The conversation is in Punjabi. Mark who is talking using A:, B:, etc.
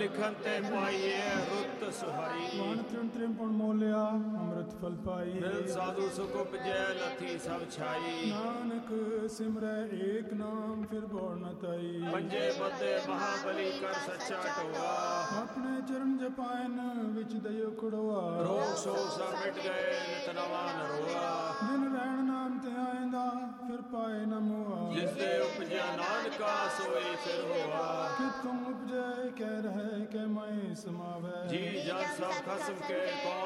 A: ਲਿਖਣ ਤੇ ਪਾਈਏ ਰੁੱਤ ਸੁਹਾਈ।
B: ਵਣ ਤ੍ਰਿਣ ਤ੍ਰਿਮਪੁਣ ਮੋਲਿਆ ਅੰਮ੍ਰਿਤ ਫਲ ਪਾਈ।
A: ਮਿਲ ਸਾਧੂ ਸੁਖ ਉਪਜੈ ਲਥੀ ਸਭ ਛਾਈ।
B: ਨਾਨਕ ਸਿਮਰੈ ਏਕ ਨਾਮ ਫਿਰ ਬੋੜ ਨ ਤਾਈ।
A: ਪੰਜੇ ਬੱਦੇ ਮਹਾਬਲੀ ਕਰ ਸੱਚਾ ਢੋਆ।
B: ਆਪਣੇ ਚਰਨ ਜਪਾਇਨ ਵਿੱਚ ਦਇਓ ਖੜੋਆ।
A: ਰੋਗ ਸੋਗ ਸਭ ਮਿਟ ਗਏ ਨਿਤ ਨਵਾ ਨਰੋਆ।
B: ਦਿਨ ਰਹਿਣ ਨਾਮ ਤੇ ਆਇਂਦਾ ਫਿਰ ਪਾਏ ਨ ਮੋਆ।
A: ਜਿਸ ਦੇ ਉਪਜਿਆ ਨਾਨਕਾ ਸੋਈ ਫਿਰ ਹੋਆ।
B: ਕਿਤੋਂ ਉਪਜੈ ਕਹਿ ਰਹਿ ਕਹਿ ਮੈਂ ਸਮਾਵੈ।
A: ਜੀ ਜਨ ਸਭ ਖਸਮ ਕੇ ਕੌਣ